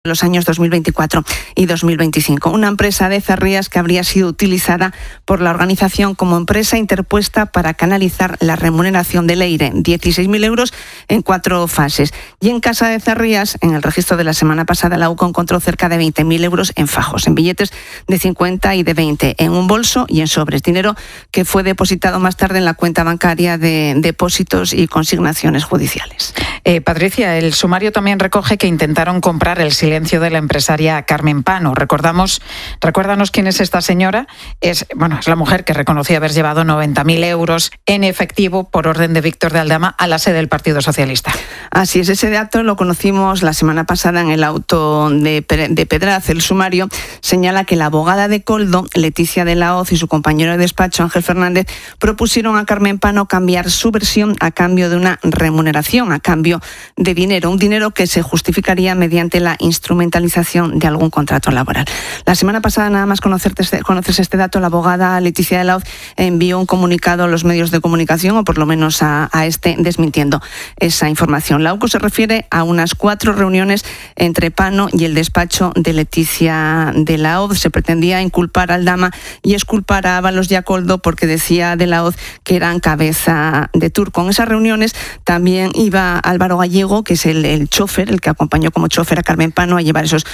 los años 2024 y 2025. Una empresa de Cerrías que habría sido utilizada por la organización como empresa interpuesta para canalizar la remuneración de Leire, 16.000 euros en 4 fases. Y en casa de Cerrías, en el registro de la semana pasada, la UCO encontró cerca de 20.000 euros en fajos, en billetes de 50 y de 20, en un bolso y en sobres. Dinero que fue depositado más tarde en la cuenta bancaria de depósitos y consignaciones judiciales. Patricia, el sumario también recoge que intentaron comprar el silencio de la empresaria Carmen Pano. Recuérdanos quién es esta señora. Es la mujer que reconoció haber llevado 90.000 euros en efectivo por orden de Víctor de Aldama a la sede del Partido Socialista. Así es, ese dato lo conocimos la semana pasada en el auto de Pedraz. El sumario señala que la abogada de Koldo, Leticia de la Hoz, y su compañero de despacho, Ángel Fernández, propusieron a Carmen Pano cambiar su versión a cambio de una remuneración, a cambio de dinero, un dinero que se justificaría mediante la instrumentalización de algún contrato laboral. La semana pasada, nada más conocerse este dato, la abogada Leticia de la Hoz envió un comunicado a los medios de comunicación, o por lo menos a este, desmintiendo esa información. La UCO se refiere a unas 4 reuniones entre Pano y el despacho de Leticia de la Hoz. Se pretendía inculpar a Aldama y exculpar a Ábalos y a Koldo porque decía de la Hoz que eran cabeza de turco. En esas reuniones también iba Álvaro Gallego, que es el chofer, el que acompañó como chofer a Carmen Pano a llevar esos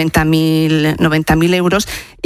90.000 euros.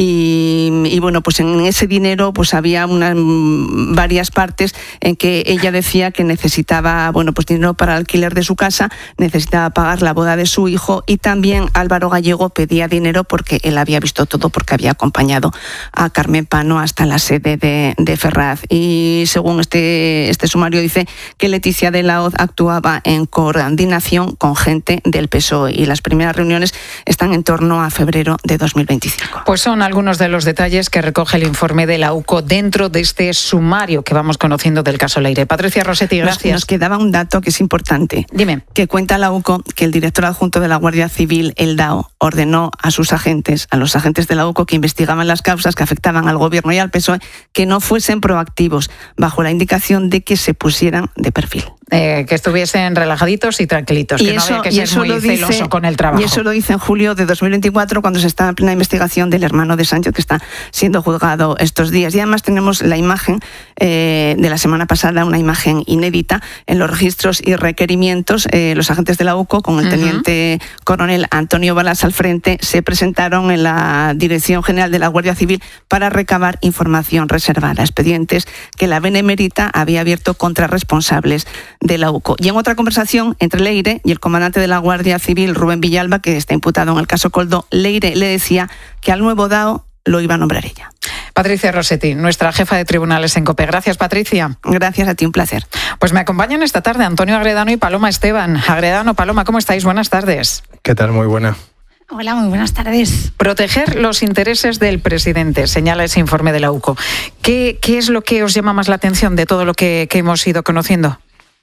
Y bueno, pues en ese dinero pues había varias partes en que ella decía que necesitaba dinero para el alquiler de su casa, necesitaba pagar la boda de su hijo, y también Álvaro Gallego pedía dinero porque él había visto todo, porque había acompañado a Carmen Pano hasta la sede de Ferraz. Y según este sumario dice que Leticia de la Hoz actuaba en coordinación con gente del PSOE, y las primeras reuniones están en torno a febrero de 2025. Pues son algunos de los detalles que recoge el informe de la UCO dentro de este sumario que vamos conociendo del caso Leire. Patricia Rossetti, gracias. Nos quedaba un dato que es importante. Dime. Que cuenta la UCO que el director adjunto de la Guardia Civil, el DAO, ordenó a los agentes de la UCO que investigaban las causas que afectaban al gobierno y al PSOE, que no fuesen proactivos, bajo la indicación de que se pusieran de perfil. Que estuviesen relajaditos y tranquilitos, que no había que ser muy celoso con el trabajo. Y eso lo dice en julio de 2024, cuando se está en plena investigación del hermano de Sánchez, que está siendo juzgado estos días. Y además tenemos la imagen de la semana pasada, una imagen inédita en los registros y requerimientos. Los agentes de la UCO, con el teniente coronel Antonio Balas al frente, se presentaron en la Dirección General de la Guardia Civil para recabar información reservada, expedientes que la Benemérita había abierto contra responsables de la UCO. Y en otra conversación entre Leire y el comandante de la Guardia Civil, Rubén Villalba, que está imputado en el caso Koldo, Leire le decía que al nuevo DAO lo iba a nombrar ella. Patricia Rossetti, nuestra jefa de tribunales en COPE. Gracias, Patricia. Gracias a ti, un placer. Pues me acompañan esta tarde Antonio Agredano y Paloma Esteban. Agredano, Paloma, ¿cómo estáis? Buenas tardes. ¿Qué tal? Muy buena. Hola, muy buenas tardes. Proteger los intereses del presidente, señala ese informe de la UCO. ¿Qué es lo que os llama más la atención de todo lo que hemos ido conociendo?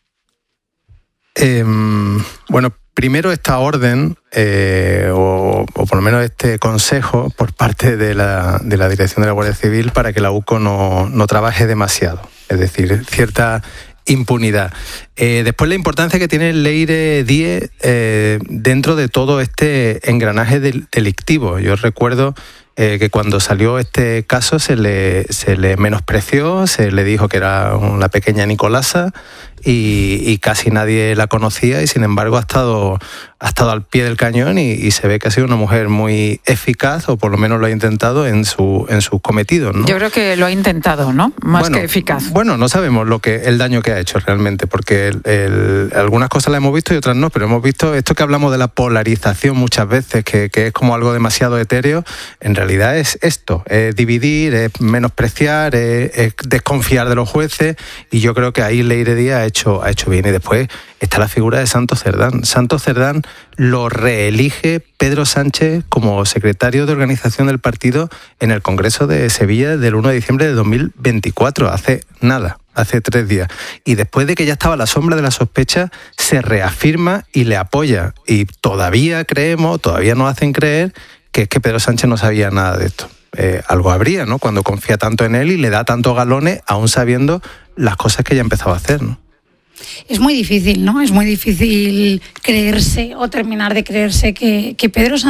Primero esta orden, o por lo menos este consejo por parte de la Dirección de la Guardia Civil para que la UCO no trabaje demasiado, es decir, cierta impunidad. Después la importancia que tiene Leire Díez dentro de todo este engranaje delictivo. Yo recuerdo que cuando salió este caso se le menospreció, se le dijo que era una pequeña Nicolasa y casi nadie la conocía, y sin embargo ha estado al pie del cañón y se ve que ha sido una mujer muy eficaz, o por lo menos lo ha intentado en sus cometidos, ¿no? Yo creo que lo ha intentado, ¿no? Más que eficaz. Bueno, no sabemos el daño que ha hecho realmente, porque algunas cosas las hemos visto y otras no, pero hemos visto esto que hablamos de la polarización muchas veces, que es como algo demasiado etéreo. En realidad es esto, es dividir, es menospreciar, es desconfiar de los jueces, y yo creo que ahí Leire Díez ha hecho bien. Y después está la figura de Santos Cerdán. Santos Cerdán lo reelige Pedro Sánchez como secretario de organización del partido en el Congreso de Sevilla del 1 de diciembre de 2024, hace 3 días. Y después de que ya estaba a la sombra de la sospecha, se reafirma y le apoya. Y todavía nos hacen creer que es que Pedro Sánchez no sabía nada de esto. Algo habría, ¿no? Cuando confía tanto en él y le da tantos galones, aún sabiendo las cosas que ya empezaba a hacer, ¿no? Es muy difícil, ¿no? Es muy difícil creerse o terminar de creerse que Pedro Sánchez